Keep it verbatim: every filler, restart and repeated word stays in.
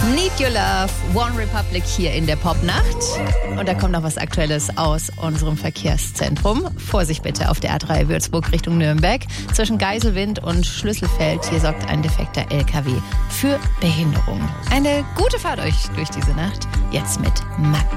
Need Your Love, One Republic hier in der Popnacht. Und da kommt noch was Aktuelles aus unserem Verkehrszentrum. Vorsicht bitte auf der A drei Würzburg Richtung Nürnberg. Zwischen Geiselwind und Schlüsselfeld, hier sorgt ein defekter L K W für Behinderung. Eine gute Fahrt euch durch diese Nacht. Jetzt mit Max.